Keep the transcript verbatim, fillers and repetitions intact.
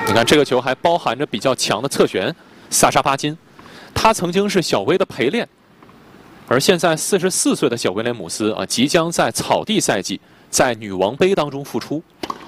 你看这个球还包含着比较强的侧旋，萨沙帕金，他曾经是小威的陪练，而现在四十四岁的小威廉姆斯啊，即将在草地赛季在女王杯当中复出。